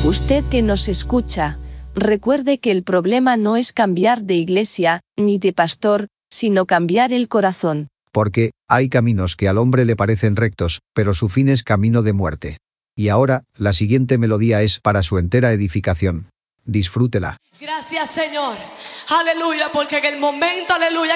Usted que nos escucha, recuerde que el problema no es cambiar de iglesia, ni de pastor, sino cambiar el corazón. Porque hay caminos que al hombre le parecen rectos, pero su fin es camino de muerte. Y ahora, la siguiente melodía es para su entera edificación. Disfrútela. Gracias, Señor. Aleluya, porque en el momento, aleluya,